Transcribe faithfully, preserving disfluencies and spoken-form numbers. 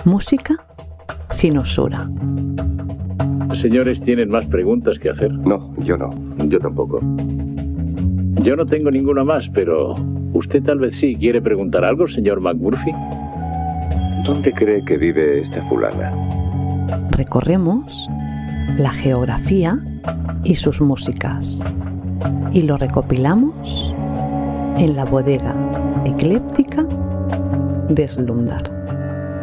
Música sin usura. Señores, ¿tienen más preguntas que hacer? No, yo no. Yo tampoco. Yo no tengo ninguna más, pero usted tal vez sí. ¿Quiere preguntar algo, señor McMurphy? ¿Dónde cree que vive esta fulana? Recorremos la geografía y sus músicas y lo recopilamos en la bodega ecléptica de Slumdar.